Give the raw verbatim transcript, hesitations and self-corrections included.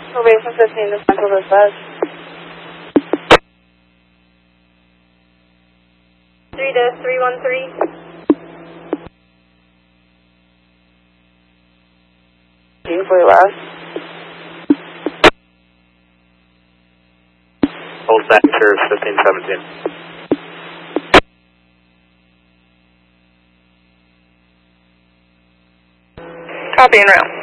Probation fifteen to Central Dispatch. three to three one three. For your last. Old Sector fifteen seventeen. Copy en route.